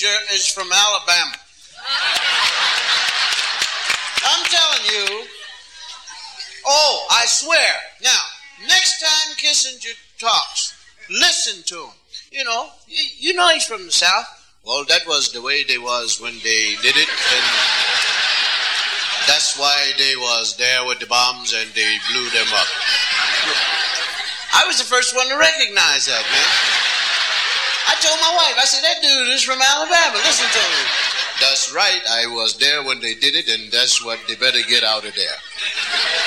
Kissinger is from Alabama. I'm telling you. Oh, I swear. Now, next time Kissinger talks, listen to him. You know he's from the South. Well, that was the way they was when they did it, and that's why they was there with the bombs and they blew them up. I was the first one to recognize that, man. I told my wife, I said, that dude is from Alabama. Listen to him. That's right. I was there when they did it, and that's what they better get out of there.